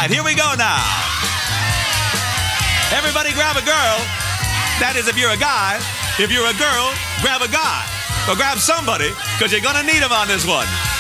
right, here we go now. Everybody grab a girl. That is, if you're a guy. If you're a girl, grab a guy. Or grab somebody, because you're going to need them on this one.